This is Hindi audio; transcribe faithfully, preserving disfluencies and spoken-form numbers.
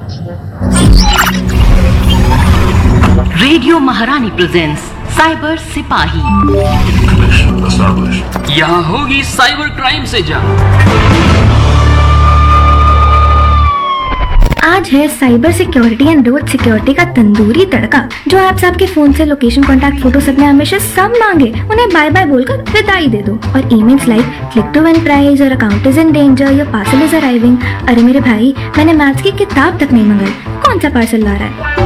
रेडियो महारानी प्रेजेंट्स साइबर सिपाही। यहाँ होगी साइबर क्राइम से जंग। आज है cyber security and road security का तंदूरी तड़का। जो ऐप्स आपके फोन से लोकेशन, कॉन्टैक्ट, फोटो अपने हमेशा सब मांगे, उन्हें बाय बाय बोलकर विदाई दे दो। और emails like click to win prize और account is in danger, your parcel is arriving. अरे मेरे भाई, मैंने मैथ्स की किताब तक नहीं मंगाई, कौन सा पार्सल ला रहा है।